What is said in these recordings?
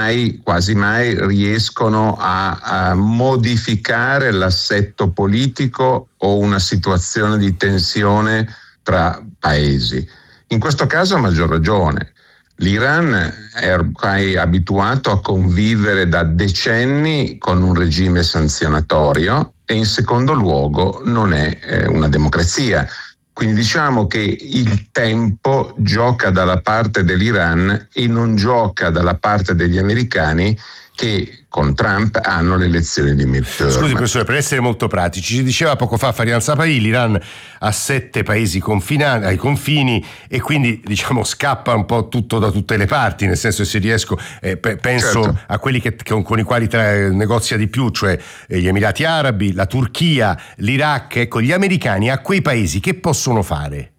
quasi mai riescono a modificare l'assetto politico o una situazione di tensione tra paesi. In questo caso a maggior ragione. L'Iran è ormai abituato a convivere da decenni con un regime sanzionatorio e in secondo luogo non è una democrazia. Quindi diciamo che il tempo gioca dalla parte dell'Iran e non gioca dalla parte degli americani che con Trump hanno le elezioni di midterm. Scusi professore, per essere molto pratici, ci diceva poco fa Farian Sapai, l'Iran ha 7 paesi ai confini e quindi diciamo scappa un po' tutto da tutte le parti, nel senso che se riesco penso certo a quelli con i quali negozia di più, cioè gli Emirati Arabi, la Turchia, l'Iraq. Ecco, gli americani a quei paesi che possono fare?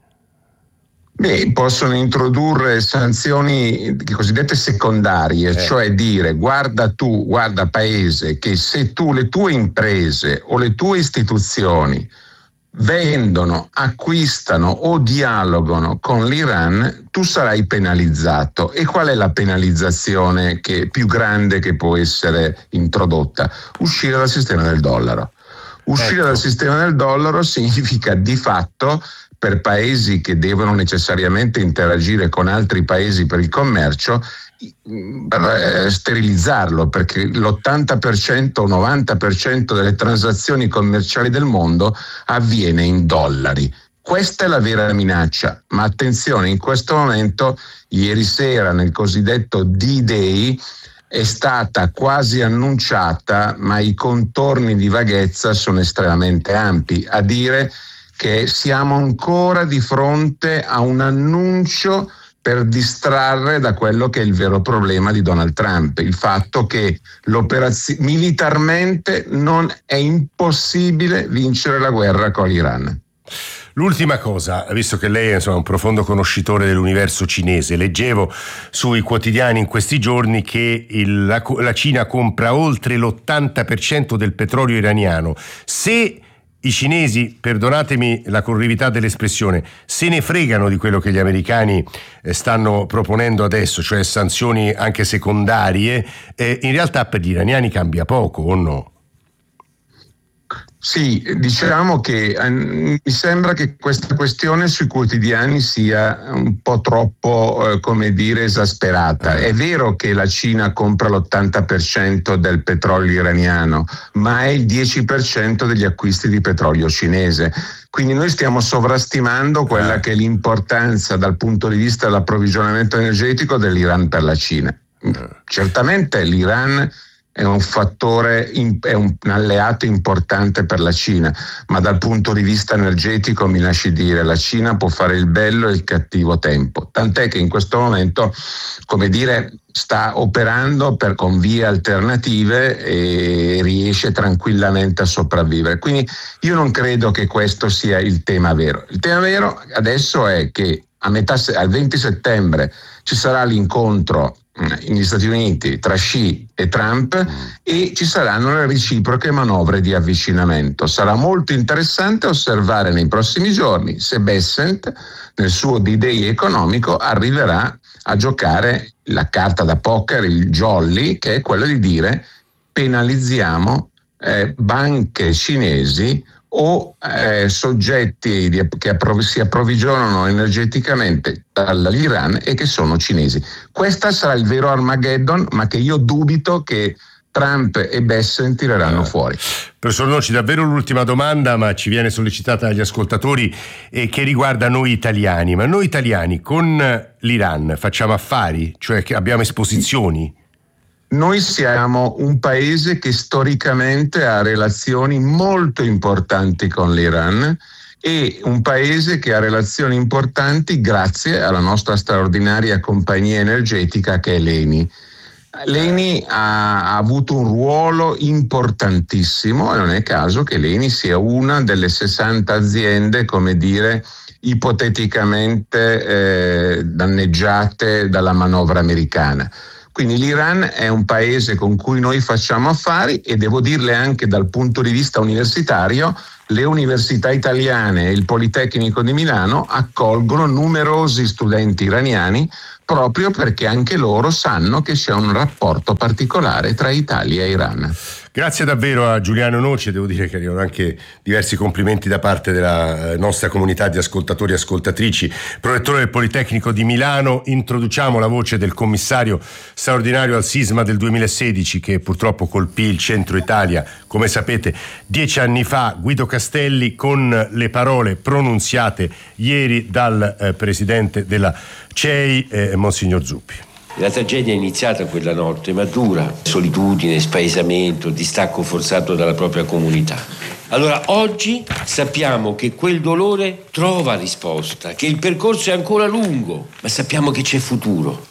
Possono introdurre sanzioni cosiddette secondarie, cioè dire guarda paese, che se tu, le tue imprese o le tue istituzioni vendono, acquistano o dialogano con l'Iran, tu sarai penalizzato. E qual è la penalizzazione più grande che può essere introdotta? Uscire dal sistema del dollaro. Uscire dal sistema del dollaro significa di fatto, per paesi che devono necessariamente interagire con altri paesi per il commercio, sterilizzarlo, perché l'80% o 90% delle transazioni commerciali del mondo avviene in dollari. Questa è la vera minaccia, ma attenzione, in questo momento, ieri sera nel cosiddetto D-Day, è stata quasi annunciata, ma i contorni di vaghezza sono estremamente ampi, a dire che siamo ancora di fronte a un annuncio per distrarre da quello che è il vero problema di Donald Trump, il fatto che militarmente non è impossibile vincere la guerra con l'Iran. L'ultima cosa, visto che lei è un profondo conoscitore dell'universo cinese, leggevo sui quotidiani in questi giorni che la Cina compra oltre l'80% del petrolio iraniano. Se i cinesi, perdonatemi la corrività dell'espressione, se ne fregano di quello che gli americani stanno proponendo adesso, cioè sanzioni anche secondarie, in realtà per gli iraniani cambia poco, o no? Sì, diciamo che mi sembra che questa questione sui quotidiani sia un po' troppo, esasperata. È vero che la Cina compra l'80% del petrolio iraniano, ma è il 10% degli acquisti di petrolio cinese. Quindi noi stiamo sovrastimando quella che è l'importanza dal punto di vista dell'approvvigionamento energetico dell'Iran per la Cina. Certamente l'Iran è un fattore, è un alleato importante per la Cina, ma dal punto di vista energetico, mi lasci dire, la Cina può fare il bello e il cattivo tempo, tant'è che in questo momento, sta operando con vie alternative e riesce tranquillamente a sopravvivere. Quindi io non credo che questo sia il tema vero. Il tema vero adesso è che al 20 settembre ci sarà l'incontro negli Stati Uniti tra Xi e Trump e ci saranno le reciproche manovre di avvicinamento. Sarà molto interessante osservare nei prossimi giorni se Bessent nel suo D-Day economico arriverà a giocare la carta da poker, il jolly, che è quello di dire penalizziamo banche cinesi o soggetti che si approvvigionano energeticamente dall'Iran e che sono cinesi. Questo sarà il vero Armageddon, ma che io dubito che Trump e Bessent tireranno fuori. Professor Noci, davvero l'ultima domanda, ma ci viene sollecitata dagli ascoltatori e che riguarda noi italiani. Ma noi italiani con l'Iran facciamo affari? Cioè che abbiamo esposizioni? Noi siamo un paese che storicamente ha relazioni molto importanti con l'Iran e un paese che ha relazioni importanti grazie alla nostra straordinaria compagnia energetica che è l'ENI. L'ENI ha avuto un ruolo importantissimo e non è caso che l'ENI sia una delle 60 aziende, ipoteticamente danneggiate dalla manovra americana. Quindi l'Iran è un paese con cui noi facciamo affari e devo dirle anche dal punto di vista universitario le università italiane e il Politecnico di Milano accolgono numerosi studenti iraniani proprio perché anche loro sanno che c'è un rapporto particolare tra Italia e Iran. Grazie davvero a Giuliano Noce, devo dire che arrivano anche diversi complimenti da parte della nostra comunità di ascoltatori e ascoltatrici. Prorettore del Politecnico di Milano, introduciamo la voce del commissario straordinario al sisma del 2016 che purtroppo colpì il centro Italia, come sapete, 10 anni fa, Guido Castelli, con le parole pronunziate ieri dal presidente della CEI, Monsignor Zuppi. La tragedia è iniziata quella notte, ma dura. Solitudine, spaesamento, distacco forzato dalla propria comunità. Allora, oggi sappiamo che quel dolore trova risposta, che il percorso è ancora lungo, ma sappiamo che c'è futuro.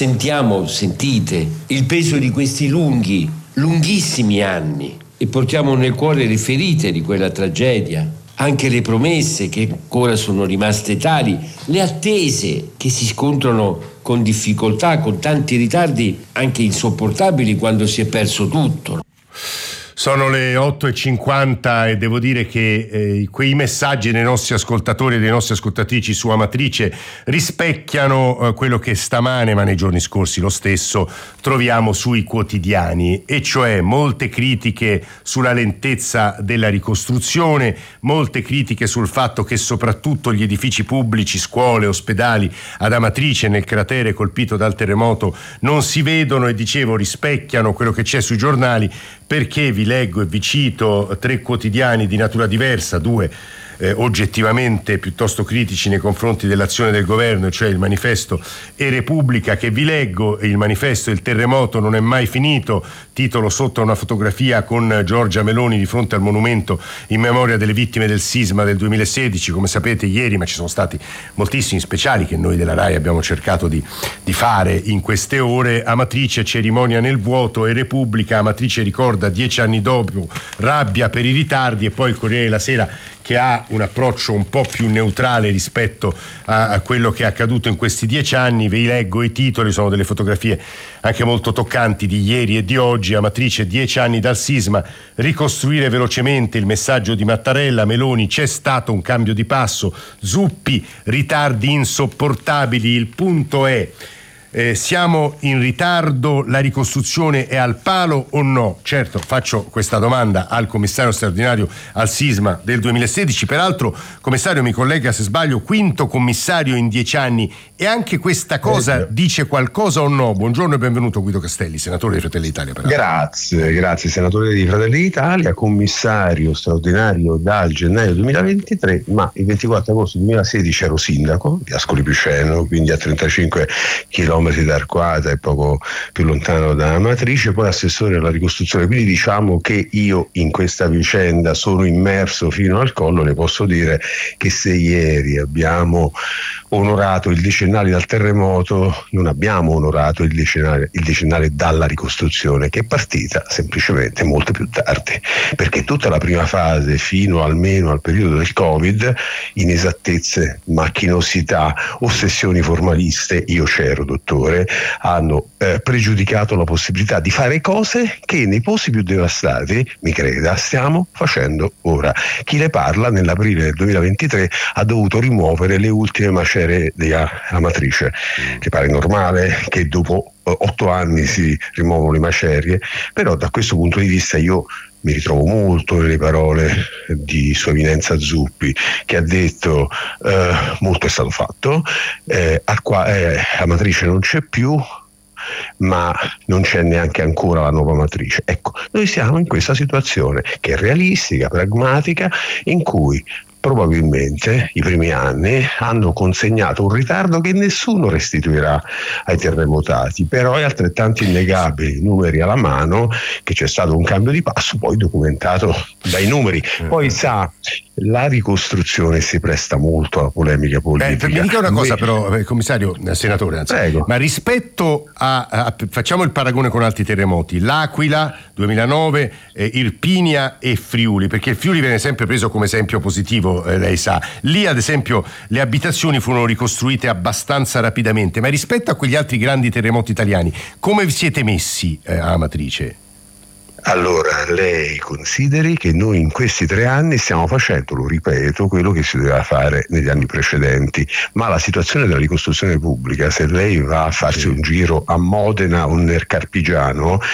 Sentite, il peso di questi lunghissimi anni e portiamo nel cuore le ferite di quella tragedia, anche le promesse che ancora sono rimaste tali, le attese che si scontrano con difficoltà, con tanti ritardi anche insopportabili quando si è perso tutto. Sono le 8:50 e devo dire che quei messaggi dei nostri ascoltatori e delle nostre ascoltatrici su Amatrice rispecchiano quello che stamane, ma nei giorni scorsi lo stesso, troviamo sui quotidiani, e cioè molte critiche sulla lentezza della ricostruzione, molte critiche sul fatto che soprattutto gli edifici pubblici, scuole, ospedali ad Amatrice, nel cratere colpito dal terremoto, non si vedono, e dicevo rispecchiano quello che c'è sui giornali, perché vi leggo e vi cito 3 quotidiani di natura diversa, 2 oggettivamente piuttosto critici nei confronti dell'azione del governo, cioè il Manifesto e Repubblica, che vi leggo. Il Manifesto: il terremoto non è mai finito, titolo sotto una fotografia con Giorgia Meloni di fronte al monumento in memoria delle vittime del sisma del 2016. Come sapete ieri, ma ci sono stati moltissimi speciali che noi della RAI abbiamo cercato di fare in queste ore. Amatrice, cerimonia nel vuoto, e Repubblica: Amatrice ricorda 10 anni dopo, rabbia per i ritardi. E poi il Corriere della Sera, che ha un approccio un po' più neutrale rispetto a quello che è accaduto in questi 10 anni. Vi leggo i titoli, sono delle fotografie anche molto toccanti di ieri e di oggi. Amatrice, 10 anni dal sisma, ricostruire velocemente, il messaggio di Mattarella. Meloni: c'è stato un cambio di passo. Zuppi: ritardi insopportabili. Il Punto è: siamo in ritardo, la ricostruzione è al palo o no? Certo, faccio questa domanda al commissario straordinario al sisma del 2016, peraltro, commissario, mi collega se sbaglio, 5° commissario in 10 anni, e anche questa cosa dice qualcosa o no? Buongiorno e benvenuto Guido Castelli, senatore di Fratelli d'Italia. Grazie, senatore di Fratelli d'Italia, commissario straordinario dal gennaio 2023, ma il 24 agosto 2016 ero sindaco di Ascoli Piceno, quindi a 35 km da Arquata e poco più lontano da Amatrice, poi assessore alla ricostruzione. Quindi diciamo che io in questa vicenda sono immerso fino al collo. Le posso dire che se ieri abbiamo onorato il decennale dal terremoto, non abbiamo onorato il decennale dalla ricostruzione, che è partita semplicemente molto più tardi, perché tutta la prima fase, fino almeno al periodo del Covid, inesattezze, macchinosità, ossessioni formaliste, io c'ero, dottore, hanno pregiudicato la possibilità di fare cose che nei posti più devastati, mi creda, stiamo facendo ora. Chi le parla nell'aprile del 2023 ha dovuto rimuovere le ultime macerie di Amatrice, che pare normale che dopo 8 anni si rimuovono le macerie, però da questo punto di vista io mi ritrovo molto nelle parole di Sua Eminenza Zuppi, che ha detto molto è stato fatto, Amatrice non c'è più, ma non c'è neanche ancora la nuova matrice. Ecco, noi siamo in questa situazione che è realistica, pragmatica, in cui probabilmente i primi anni hanno consegnato un ritardo che nessuno restituirà ai terremotati, però è altrettanto innegabile, numeri alla mano, che c'è stato un cambio di passo, poi documentato dai numeri. Poi sa, la ricostruzione si presta molto alla polemica politica. Mi dica una cosa però, commissario, senatore, anzi, ma rispetto facciamo il paragone con altri terremoti, l'Aquila 2009, Irpinia e Friuli, perché il Friuli viene sempre preso come esempio positivo, lei sa. Lì ad esempio le abitazioni furono ricostruite abbastanza rapidamente, ma rispetto a quegli altri grandi terremoti italiani, come vi siete messi a Amatrice? Allora, lei consideri che noi in questi 3 anni stiamo facendo, lo ripeto, quello che si doveva fare negli anni precedenti, ma la situazione della ricostruzione pubblica, se lei va a farsi un giro a Modena o nel Carpigiano,